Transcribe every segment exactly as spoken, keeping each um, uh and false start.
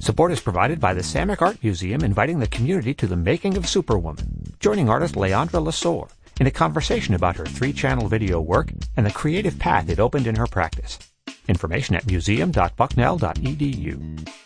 Support is provided by the Samick Art Museum, inviting the community to the making of Superwoman, joining artist Leandra Lesueur in a conversation about her three-channel video work and the creative path it opened in her practice. Information at museum dot bucknell dot e d u.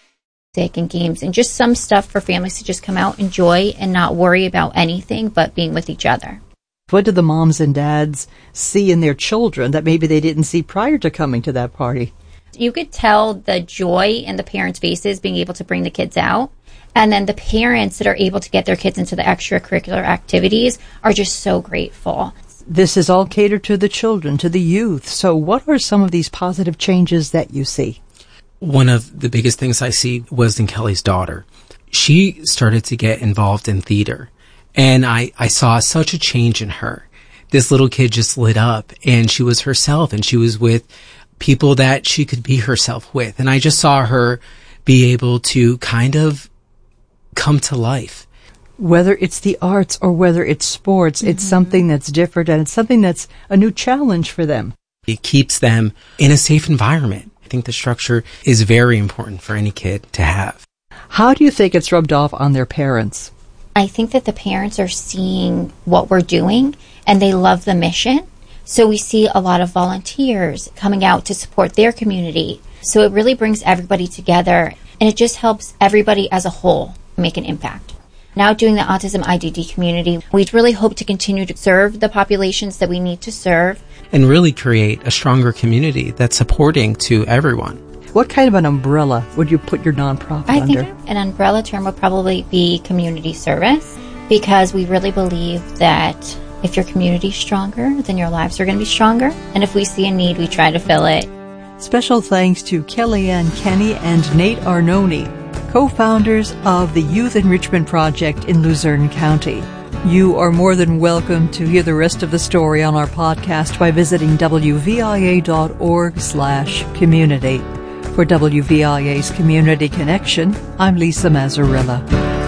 And games and just some stuff for families to just come out, enjoy, and not worry about anything but being with each other. What did the moms and dads see in their children that maybe they didn't see prior to coming to that party? You could tell the joy in the parents' faces being able to bring the kids out. And then the parents that are able to get their kids into the extracurricular activities are just so grateful. This is all catered to the children, to the youth. So what are some of these positive changes that you see? One of the biggest things I see was in Kelly's daughter. She started to get involved in theater. And I, I saw such a change in her. This little kid just lit up, and she was herself, and she was with people that she could be herself with. And I just saw her be able to kind of come to life. Whether it's the arts or whether it's sports, mm-hmm. it's something that's different, and it's something that's a new challenge for them. It keeps them in a safe environment. I think the structure is very important for any kid to have. How do you think it's rubbed off on their parents? I think that the parents are seeing what we're doing, and they love the mission. So we see a lot of volunteers coming out to support their community. So it really brings everybody together, and it just helps everybody as a whole make an impact. Now doing the Autism I D D community, we really hope to continue to serve the populations that we need to serve. And really create a stronger community that's supporting to everyone. What kind of an umbrella would you put your nonprofit I under? I think an umbrella term would probably be community service, because we really believe that if your community's stronger, then your lives are going to be stronger. And if we see a need, we try to fill it. Special thanks to Kellyanne Kenny and Nate Arnone, co-founders of the Youth Enrichment Project in Luzerne County. You are more than welcome to hear the rest of the story on our podcast by visiting w v i a dot org slash community. For W V I A's Community Connection, I'm Lisa Mazzarella.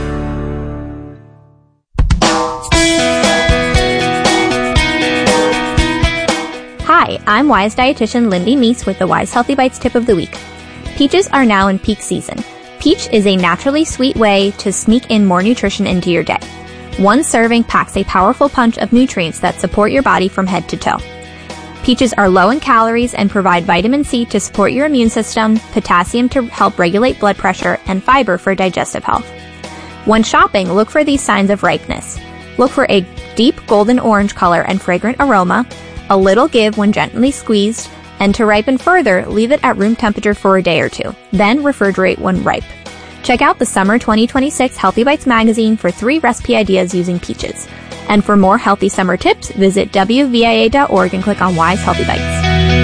Hi, I'm Wise dietitian Lindy Meese with the Wise Healthy Bites tip of the week. Peaches are now in peak season. Peach is a naturally sweet way to sneak in more nutrition into your day. One serving packs a powerful punch of nutrients that support your body from head to toe. Peaches are low in calories and provide vitamin C to support your immune system, potassium to help regulate blood pressure, and fiber for digestive health. When shopping, look for these signs of ripeness. Look for a deep golden orange color and fragrant aroma, a little give when gently squeezed, and to ripen further, leave it at room temperature for a day or two. Then refrigerate when ripe. Check out the Summer twenty twenty-six Healthy Bites magazine for three recipe ideas using peaches. And for more healthy summer tips, visit w v i a dot org and click on Wise Healthy Bites.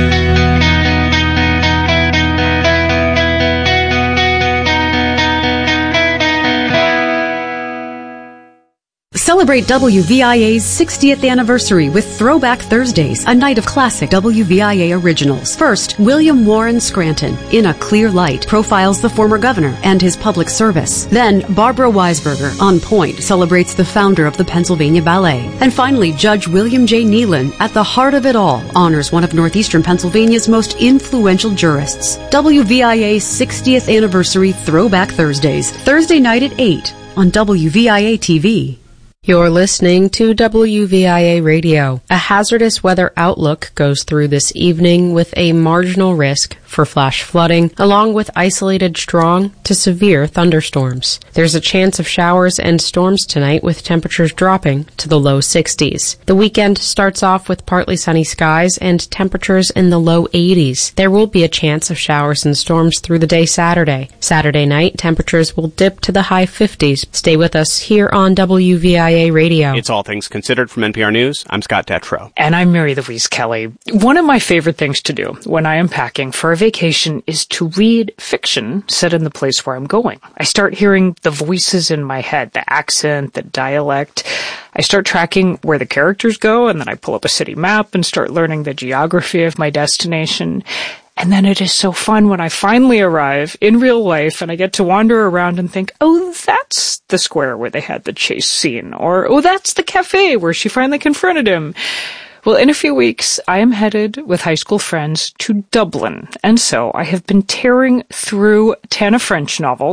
Celebrate W V I A's sixtieth anniversary with Throwback Thursdays, a night of classic W V I A originals. First, William Warren Scranton, In a Clear Light, profiles the former governor and his public service. Then, Barbara Weisberger, On Point, celebrates the founder of the Pennsylvania Ballet. And finally, Judge William J. Nealon, At the Heart of It All, honors one of northeastern Pennsylvania's most influential jurists. W V I A's sixtieth anniversary Throwback Thursdays, Thursday night at eight on W V I A T V. You're listening to W V I A Radio. A hazardous weather outlook goes through this evening with a marginal risk for flash flooding, along with isolated strong to severe thunderstorms. There's a chance of showers and storms tonight with temperatures dropping to the low sixties. The weekend starts off with partly sunny skies and temperatures in the low eighties. There will be a chance of showers and storms through the day Saturday. Saturday night, temperatures will dip to the high fifties. Stay with us here on W V I A Radio. It's All Things Considered from N P R News. I'm Scott Detrow. And I'm Mary Louise Kelly. One of my favorite things to do when I am packing for a vacation is to read fiction set in the place where I'm going. I start hearing the voices in my head, the accent, the dialect. I start tracking where the characters go, and then I pull up a city map and start learning the geography of my destination. And then it is so fun when I finally arrive in real life and I get to wander around and think, oh, that's the square where they had the chase scene. Or, oh, that's the cafe where she finally confronted him. Well, in a few weeks, I am headed with high school friends to Dublin. And so I have been tearing through Tana French novels.